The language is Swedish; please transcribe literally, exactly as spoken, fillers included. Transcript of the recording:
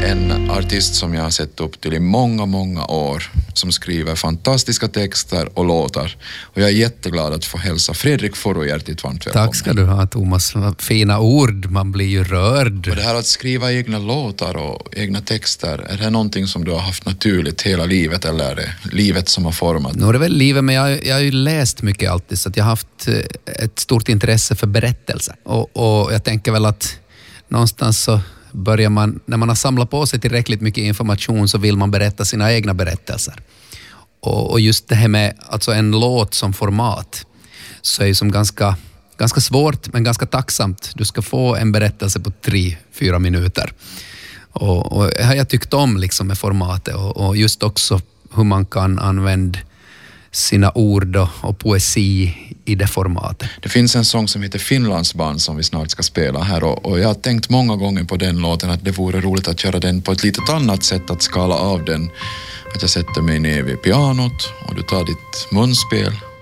en artist som jag har sett upp till i många, många år, som skriver fantastiska texter och låtar. Och jag är jätteglad att få hälsa Fredrik Forro hjärtligt varmt välkommen. Tack ska du ha, Thomas. Fina ord, man blir ju rörd. Och det här att skriva egna låtar och egna texter, är det någonting som du har haft naturligt hela livet, eller är det livet som har format? Nu är det väl livet, men jag, jag har ju läst mycket alltid, så att jag har haft ett stort intresse för berättelser. Och, och jag tänker väl att någonstans så börjar man, när man har samlat på sig tillräckligt mycket information, så vill man berätta sina egna berättelser. Och, och just det här med alltså en låt som format, så är ju som ganska, ganska svårt men ganska tacksamt. Du ska få en berättelse på tre, fyra minuter. Och, och det har jag tyckt om liksom med formatet, och, och just också hur man kan använda sina ord och, och poesi i det formatet. Det finns en sång som heter Finlandsbarn som vi snart ska spela här, och, och jag har tänkt många gånger på den låten att det vore roligt att göra den på ett litet annat sätt, att skala av den. Att jag sätter mig ner vid pianot och du tar ditt munspel